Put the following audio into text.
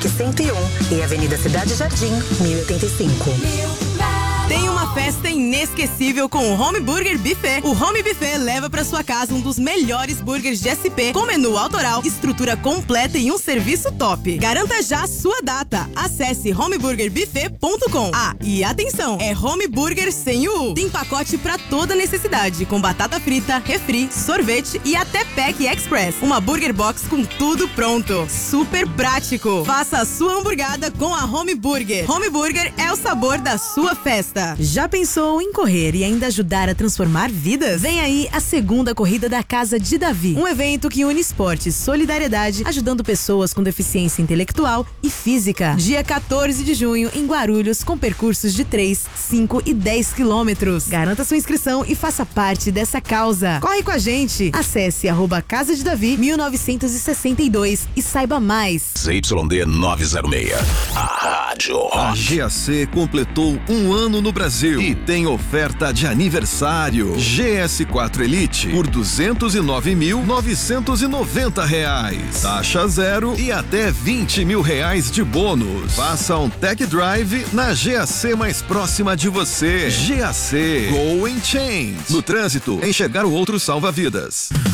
101 e Avenida Cidade Jardim, 1085. Tem uma festa inesquecível com o Home Burger Buffet. O Home Buffet leva para sua casa um dos melhores burgers de SP, com menu autoral, estrutura completa e um serviço top. Garanta já a sua data. Acesse homeburgerbuffet.com. Ah, e atenção, é Home Burger sem o U. Tem pacote para toda necessidade, com batata frita, refri, sorvete e até Pack Express. Uma burger box com tudo pronto. Super prático. Faça a sua hamburgada com a Home Burger. Home Burger é o sabor da sua festa. Já pensou em correr e ainda ajudar a transformar vidas? Vem aí a segunda corrida da Casa de Davi. Um evento que une esporte e solidariedade, ajudando pessoas com deficiência intelectual e física. Dia 14 de junho, em Guarulhos, com percursos de 3, 5 e 10 quilômetros. Garanta sua inscrição e faça parte dessa causa. Corre com a gente! Acesse @Casa de Davi 1962 e saiba mais. ZYD 906, a rádio. A GAC completou um ano no Brasil e tem oferta de aniversário. GS4 Elite por R$209.990. Taxa zero e até R$20 mil de bônus. Faça um tech drive na GAC mais próxima de você. GAC Go and Change. No trânsito, enxergar o outro salva vidas.